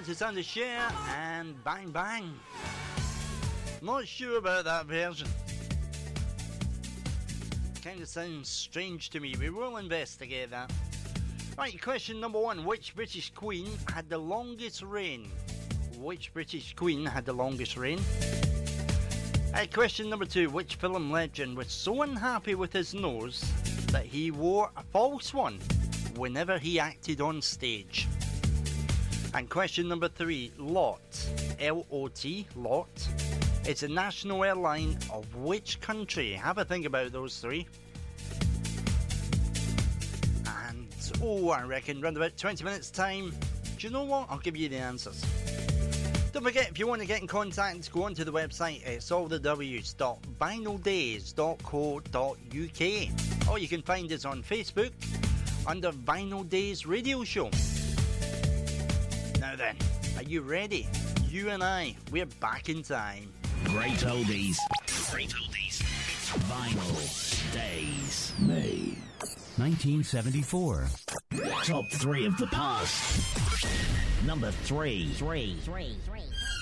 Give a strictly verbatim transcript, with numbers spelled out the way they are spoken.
to Sandy Share and Bang Bang. Not sure about that version. Kind of sounds strange to me. We will investigate that. Right, question number one. Which British Queen had the longest reign? Which British Queen had the longest reign? Uh, question number two. Which film legend was so unhappy with his nose that he wore a false one whenever he acted on stage? And question number three. Lot, L O T, Lot, it's a national airline of which country? Have a think about those three. And, oh, I reckon round about twenty minutes time. Do you know what? I'll give you the answers. Don't forget, if you want to get in contact, go onto the website. It's all the w's dot vinyl days dot co dot uk. Or you can find us on Facebook under Vinyl Days Radio Show. Now then, are you ready? You and I, we're back in time. Great oldies. Great oldies. Vinyl Days. May nineteen seventy-four. Top three of the past. Number three. Three. Three. Three.